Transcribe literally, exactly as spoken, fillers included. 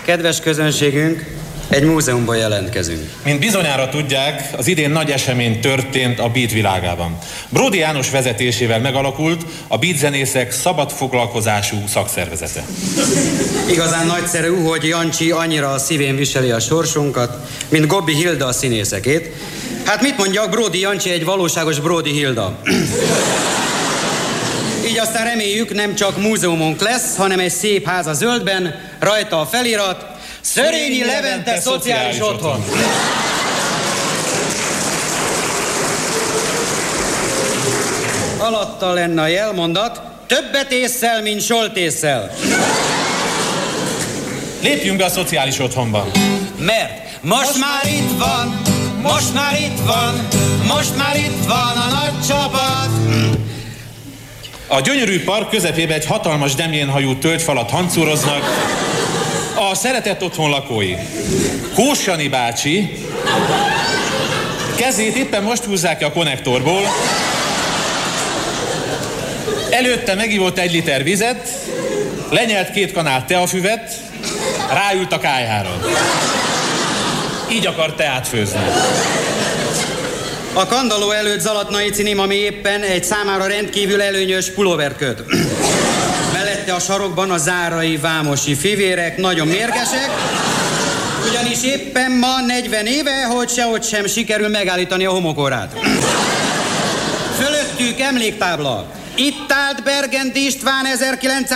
Kedves közönségünk, egy múzeumban jelentkezünk. Mint bizonyára tudják, az idén nagy esemény történt a beat világában. Bródi János vezetésével megalakult a beat zenészek szabad foglalkozású szakszervezete. Igazán nagyszerű, hogy Jancsi annyira a szívén viseli a sorsunkat, mint Gobbi Hilda a színészekét. Hát mit mondjak, Bródi Jancsi egy valóságos Bródi Hilda. Így aztán reméljük, nem csak múzeumunk lesz, hanem egy szép ház a zöldben, rajta a felirat: Szörényi Levente Szociális Otthon. Alatta lenne a jelmondat: többet ésszel, mint soltésszel. Lépjünk be a szociális otthonba. Mert most, most már itt van, most már itt van, most már itt van a nagy csapat. A gyönyörű park közepébe egy hatalmas demjénhajú tölgyfalat hancúroznak a szeretett otthon lakói. Kóssani bácsi kezét éppen most húzzák ki a konnektorból. Előtte megivott egy liter vizet, lenyelt két kanál teafüvet, ráült a kályhára. Így akar teát főzni. A kandalló előtt Zalatnai Cinim, ami éppen egy számára rendkívül előnyös pulóvert köt. Mellette a sarokban a zárai vámosi fivérek nagyon mérgesek, ugyanis éppen ma negyven éve, hogy sehogy sem sikerül megállítani a homokórát. Fölöttük emléktábla. Itt állt Bergend István ezerkilencszáz